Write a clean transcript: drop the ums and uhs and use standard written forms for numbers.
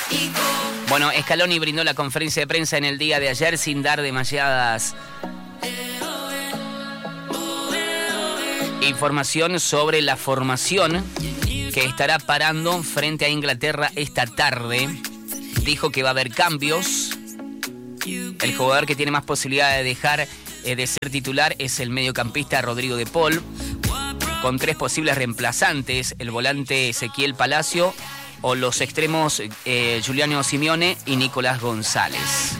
Bueno, Scaloni brindó la conferencia de prensa en el día de ayer sin dar demasiadas información sobre la formación que estará parando frente a Inglaterra esta tarde. Dijo que va a haber cambios. El jugador que tiene más posibilidad de dejar de ser titular es el mediocampista Rodrigo de Paul, con 3 posibles reemplazantes: el volante Ezequiel Palacio o los extremos Giuliano Simeone y Nicolás González.